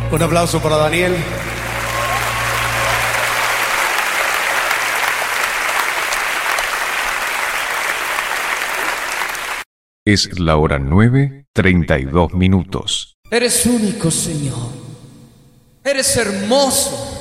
Un aplauso para Daniel. Es la hora 9:32. Eres único, Señor. Eres hermoso.